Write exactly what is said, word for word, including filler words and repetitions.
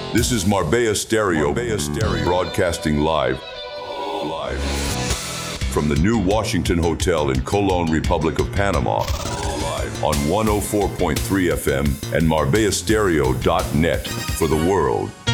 This is Marbella Stereo, Marbella Stereo, broadcasting live, live from the new Washington Hotel in Colon, Republic of Panama, live on one oh four point three F M and marbella stereo dot net for the world.